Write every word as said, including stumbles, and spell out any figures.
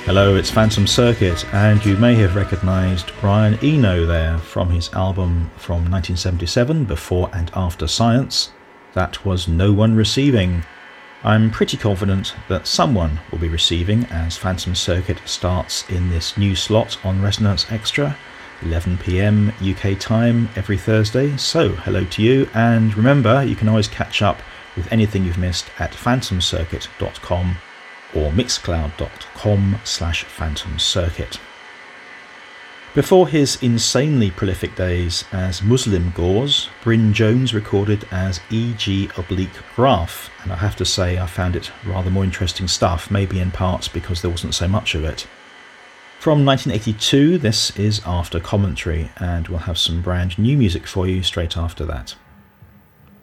Hello, it's Phantom Circuit, and you may have recognised Brian Eno there from his album from nineteen seventy-seven, Before and After Science. That was No One Receiving. I'm pretty confident that someone will be receiving as Phantom Circuit starts in this new slot on Resonance Extra, eleven p m U K time every Thursday. So hello to you, and remember you can always catch up with anything you've missed at phantom circuit dot com or mixcloud.com slash phantom circuit. Before his insanely prolific days as Muslim Gauze, Bryn Jones recorded as E G oblique Graph, and I have to say I found it rather more interesting stuff, maybe in parts because there wasn't so much of it. From nineteen eighty-two, this is After Commentary, and we'll have some brand new music for you straight after that.